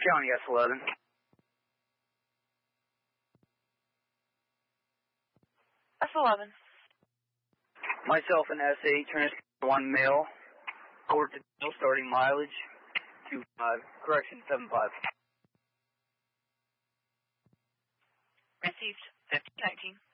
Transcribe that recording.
County S11. S11. Myself and SA, transfer 1 male, over to Dale, starting mileage 25, correction 75. Received 1519.